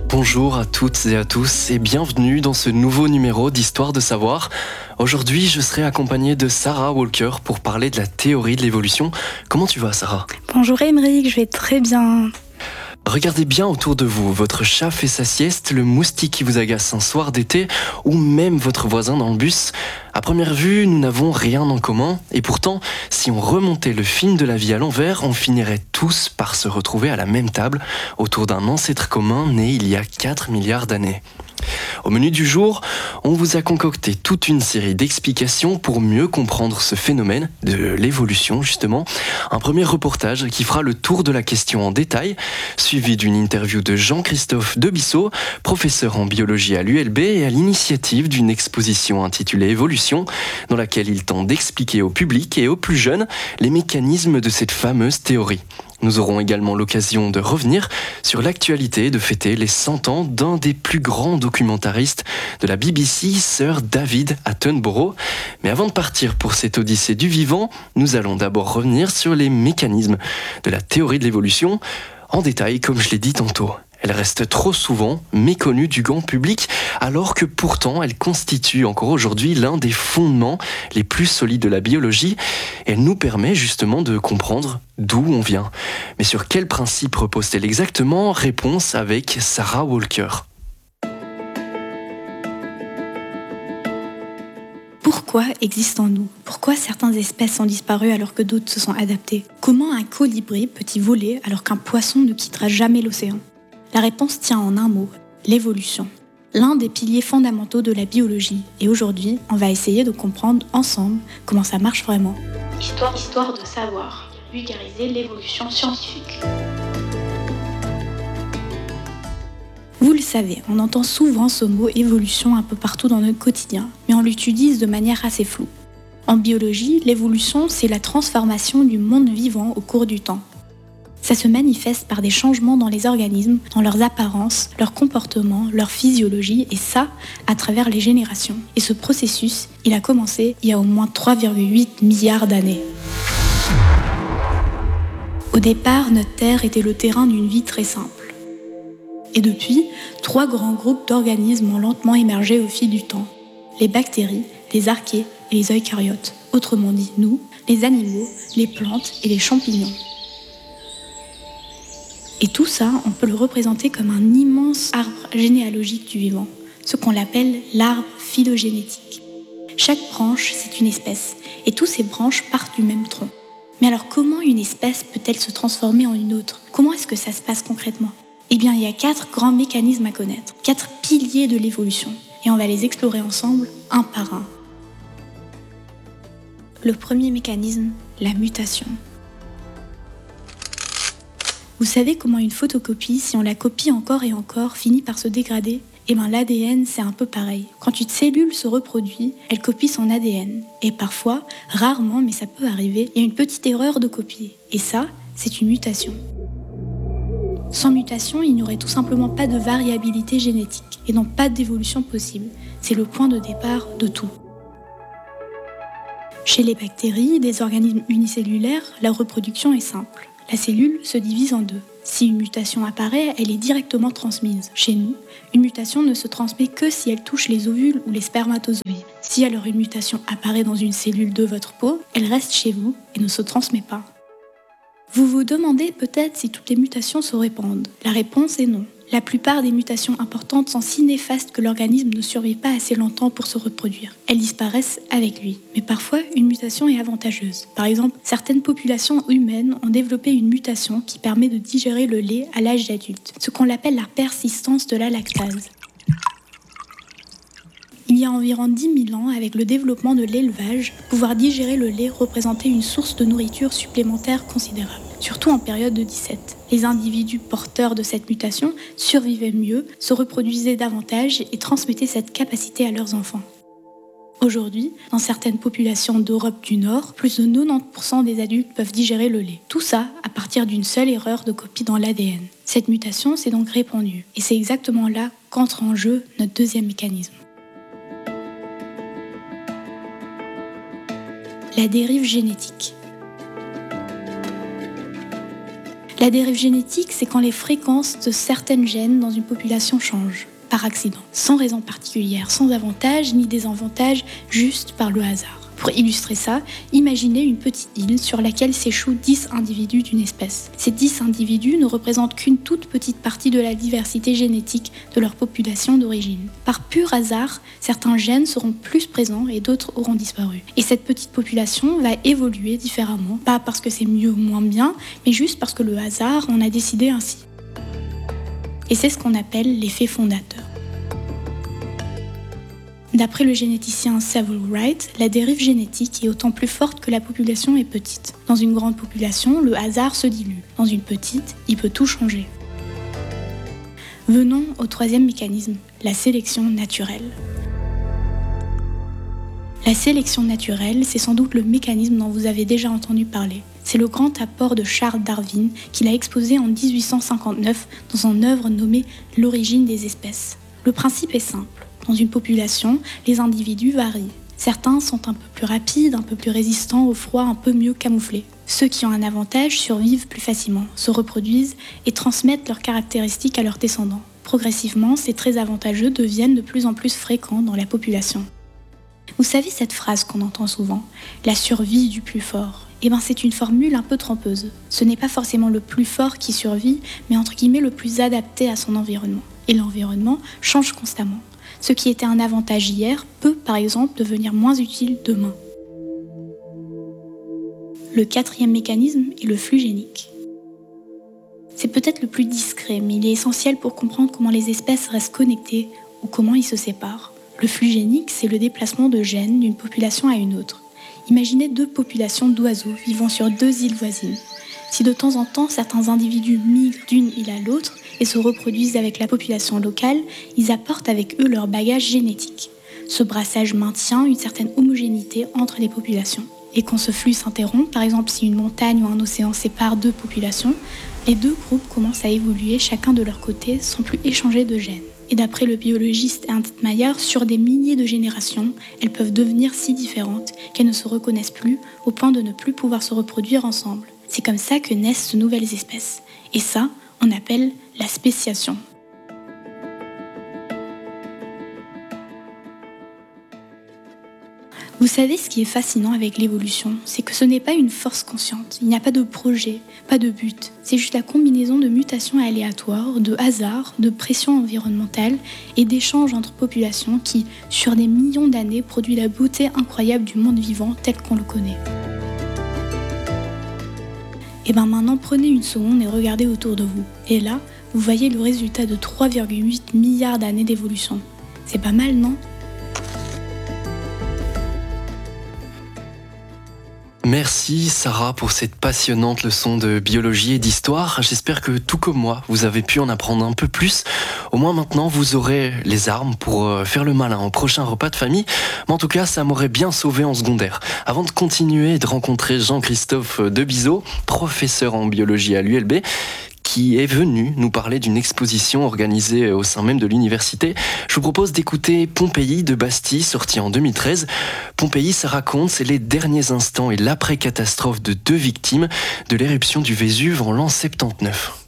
Bonjour à toutes et à tous et bienvenue dans ce nouveau numéro d'Histoire de savoir. Aujourd'hui, je serai accompagnée de Sarah Walker pour parler de la théorie de l'évolution. Comment tu vas, Sarah ? Bonjour Émeric, je vais très bien. Regardez bien autour de vous, votre chat fait sa sieste, le moustique qui vous agace un soir d'été ou même votre voisin dans le bus. À première vue, nous n'avons rien en commun et pourtant, si on remontait le film de la vie à l'envers, on finirait tous par se retrouver à la même table autour d'un ancêtre commun né il y a 4 milliards d'années. Au menu du jour, on vous a concocté toute une série d'explications pour mieux comprendre ce phénomène de l'évolution justement. Un premier reportage qui fera le tour de la question en détail, suivi d'une interview de Jean-Christophe Debissot, professeur en biologie à l'ULB et à l'initiative d'une exposition intitulée Évolution, dans laquelle il tente d'expliquer au public et aux plus jeunes les mécanismes de cette fameuse théorie. Nous aurons également l'occasion de revenir sur l'actualité et de fêter les 100 ans d'un des plus grands documentaristes de la BBC, Sir David Attenborough. Mais avant de partir pour cette odyssée du vivant, nous allons d'abord revenir sur les mécanismes de la théorie de l'évolution, en détail comme je l'ai dit tantôt. Elle reste trop souvent méconnue du grand public, alors que pourtant elle constitue encore aujourd'hui l'un des fondements les plus solides de la biologie. Elle nous permet justement de comprendre d'où on vient. Mais sur quel principe repose-t-elle exactement ? Réponse avec Sarah Walker. Pourquoi existons-nous ? Pourquoi certaines espèces ont disparu alors que d'autres se sont adaptées ? Comment un colibri peut-il voler alors qu'un poisson ne quittera jamais l'océan ? La réponse tient en un mot, l'évolution. L'un des piliers fondamentaux de la biologie. Et aujourd'hui, on va essayer de comprendre ensemble comment ça marche vraiment. Histoire de savoir, vulgariser l'évolution scientifique. Vous le savez, on entend souvent ce mot évolution un peu partout dans notre quotidien, mais on l'utilise de manière assez floue. En biologie, l'évolution, c'est la transformation du monde vivant au cours du temps. Ça se manifeste par des changements dans les organismes, dans leurs apparences, leurs comportements, leur physiologie, et ça, à travers les générations. Et ce processus, il a commencé il y a au moins 3,8 milliards d'années. Au départ, notre Terre était le terrain d'une vie très simple. Et depuis, 3 grands groupes d'organismes ont lentement émergé au fil du temps. Les bactéries, les archées et les eucaryotes. Autrement dit, nous, les animaux, les plantes et les champignons. Et tout ça, on peut le représenter comme un immense arbre généalogique du vivant, ce qu'on appelle l'arbre phylogénétique. Chaque branche, c'est une espèce, et toutes ces branches partent du même tronc. Mais alors comment une espèce peut-elle se transformer en une autre ? Comment est-ce que ça se passe concrètement ? Eh bien, il y a 4 grands mécanismes à connaître, 4 piliers de l'évolution, et on va les explorer ensemble, un par un. Le premier mécanisme, la mutation. Vous savez comment une photocopie, si on la copie encore et encore, finit par se dégrader ? Eh bien l'ADN, c'est un peu pareil. Quand une cellule se reproduit, elle copie son ADN. Et parfois, rarement, mais ça peut arriver, il y a une petite erreur de copie. Et ça, c'est une mutation. Sans mutation, il n'y aurait tout simplement pas de variabilité génétique, et donc pas d'évolution possible. C'est le point de départ de tout. Chez les bactéries, des organismes unicellulaires, la reproduction est simple. La cellule se divise en 2. Si une mutation apparaît, elle est directement transmise. Chez nous, une mutation ne se transmet que si elle touche les ovules ou les spermatozoïdes. Si alors une mutation apparaît dans une cellule de votre peau, elle reste chez vous et ne se transmet pas. Vous vous demandez peut-être si toutes les mutations se répandent. La réponse est non. La plupart des mutations importantes sont si néfastes que l'organisme ne survit pas assez longtemps pour se reproduire. Elles disparaissent avec lui. Mais parfois, une mutation est avantageuse. Par exemple, certaines populations humaines ont développé une mutation qui permet de digérer le lait à l'âge adulte, ce qu'on appelle la persistance de la lactase. Il y a environ 10 000 ans, avec le développement de l'élevage, pouvoir digérer le lait représentait une source de nourriture supplémentaire considérable, surtout en période de disette. Les individus porteurs de cette mutation survivaient mieux, se reproduisaient davantage et transmettaient cette capacité à leurs enfants. Aujourd'hui, dans certaines populations d'Europe du Nord, plus de 90% des adultes peuvent digérer le lait. Tout ça à partir d'une seule erreur de copie dans l'ADN. Cette mutation s'est donc répandue. Et c'est exactement là qu'entre en jeu notre deuxième mécanisme. La dérive génétique. La dérive génétique, c'est quand les fréquences de certaines gènes dans une population changent, par accident, sans raison particulière, sans avantage ni désavantage, juste par le hasard. Pour illustrer ça, imaginez une petite île sur laquelle s'échouent 10 individus d'une espèce. Ces 10 individus ne représentent qu'une toute petite partie de la diversité génétique de leur population d'origine. Par pur hasard, certains gènes seront plus présents et d'autres auront disparu. Et cette petite population va évoluer différemment, pas parce que c'est mieux ou moins bien, mais juste parce que le hasard en a décidé ainsi. Et c'est ce qu'on appelle l'effet fondateur. D'après le généticien Samuel Wright, la dérive génétique est autant plus forte que la population est petite. Dans une grande population, le hasard se dilue. Dans une petite, il peut tout changer. Venons au troisième mécanisme, la sélection naturelle. La sélection naturelle, c'est sans doute le mécanisme dont vous avez déjà entendu parler. C'est le grand apport de Charles Darwin qu'il a exposé en 1859 dans son œuvre nommée « L'origine des espèces ». Le principe est simple. Dans une population, les individus varient. Certains sont un peu plus rapides, un peu plus résistants au froid, un peu mieux camouflés. Ceux qui ont un avantage survivent plus facilement, se reproduisent et transmettent leurs caractéristiques à leurs descendants. Progressivement, ces traits avantageux deviennent de plus en plus fréquents dans la population. Vous savez cette phrase qu'on entend souvent, « la survie du plus fort ». Eh bien, c'est une formule un peu trompeuse. Ce n'est pas forcément le plus fort qui survit, mais entre guillemets le plus adapté à son environnement. Et l'environnement change constamment. Ce qui était un avantage hier peut, par exemple, devenir moins utile demain. Le quatrième mécanisme est le flux génique. C'est peut-être le plus discret, mais il est essentiel pour comprendre comment les espèces restent connectées ou comment ils se séparent. Le flux génique, c'est le déplacement de gènes d'une population à une autre. Imaginez 2 populations d'oiseaux vivant sur 2 îles voisines. Si de temps en temps certains individus migrent d'une île à l'autre et se reproduisent avec la population locale, ils apportent avec eux leur bagage génétique. Ce brassage maintient une certaine homogénéité entre les populations. Et quand ce flux s'interrompt, par exemple si une montagne ou un océan séparent 2 populations, les 2 groupes commencent à évoluer chacun de leur côté sans plus échanger de gènes. Et d'après le biologiste Ernst Mayr, sur des milliers de générations, elles peuvent devenir si différentes qu'elles ne se reconnaissent plus au point de ne plus pouvoir se reproduire ensemble. C'est comme ça que naissent de nouvelles espèces. Et ça, on appelle la spéciation. Vous savez ce qui est fascinant avec l'évolution, c'est que ce n'est pas une force consciente, il n'y a pas de projet, pas de but. C'est juste la combinaison de mutations aléatoires, de hasard, de pression environnementale et d'échanges entre populations qui, sur des millions d'années, produit la beauté incroyable du monde vivant tel qu'on le connaît. Et bien maintenant, prenez une seconde et regardez autour de vous. Et là, vous voyez le résultat de 3,8 milliards d'années d'évolution. C'est pas mal, non ? Merci Sarah pour cette passionnante leçon de biologie et d'histoire. J'espère que tout comme moi, vous avez pu en apprendre un peu plus. Au moins maintenant, vous aurez les armes pour faire le malin au prochain repas de famille. Mais en tout cas, ça m'aurait bien sauvé en secondaire. Avant de continuer et de rencontrer Jean-Christophe Debizeau, professeur en biologie à l'ULB, qui est venu nous parler d'une exposition organisée au sein même de l'université. Je vous propose d'écouter Pompéi de Bastille, sorti en 2013. Pompéi, ça raconte, c'est les derniers instants et l'après-catastrophe de 2 victimes de l'éruption du Vésuve en l'an 79.